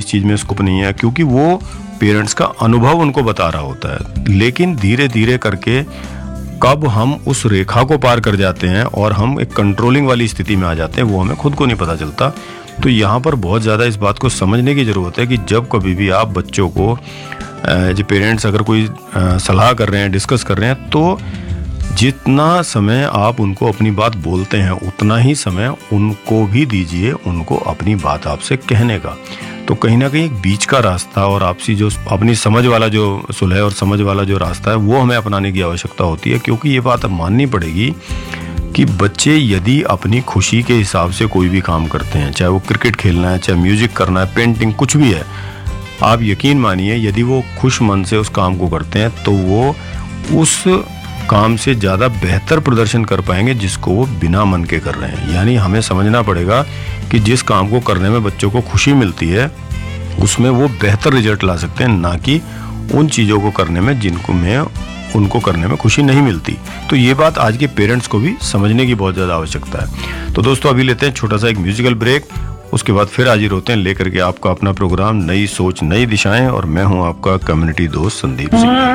चीज़ में स्कोप नहीं है, क्योंकि वो पेरेंट्स का अनुभव उनको बता रहा होता है। लेकिन धीरे धीरे करके कब हम उस रेखा को पार कर जाते हैं और हम एक कंट्रोलिंग वाली स्थिति में आ जाते हैं, वो हमें खुद को नहीं पता चलता। तो यहाँ पर बहुत ज़्यादा इस बात को समझने की ज़रूरत है कि जब कभी भी आप बच्चों को जो पेरेंट्स अगर कोई सलाह कर रहे हैं, डिस्कस कर रहे हैं, तो जितना समय आप उनको अपनी बात बोलते हैं उतना ही समय उनको भी दीजिए, उनको अपनी बात आपसे कहने का। तो कहीं ना कहीं एक बीच का रास्ता और आपसी जो अपनी समझ वाला जो सुलह और समझ वाला जो रास्ता है वो हमें अपनाने की आवश्यकता होती है। क्योंकि ये बात माननी पड़ेगी कि बच्चे यदि अपनी खुशी के हिसाब से कोई भी काम करते हैं, चाहे वो क्रिकेट खेलना है, चाहे म्यूजिक करना है, पेंटिंग, कुछ भी है, आप यकीन मानिए यदि वो खुश मन से उस काम को करते हैं तो वो उस काम से ज़्यादा बेहतर प्रदर्शन कर पाएंगे जिसको वो बिना मन के कर रहे हैं। यानी हमें समझना पड़ेगा कि जिस काम को करने में बच्चों को खुशी मिलती है उसमें वो बेहतर रिजल्ट ला सकते हैं, ना कि उन चीज़ों को करने में जिनको उनको करने में खुशी नहीं मिलती। तो ये बात आज के पेरेंट्स को भी समझने की बहुत ज़्यादा आवश्यकता है। तो दोस्तों अभी लेते हैं छोटा सा एक म्यूजिकल ब्रेक, उसके बाद फिर हाजिर होते हैं लेकर के आपका अपना प्रोग्राम नई सोच नई दिशाएं, और मैं हूं आपका कम्युनिटी दोस्त संदीप सिंह।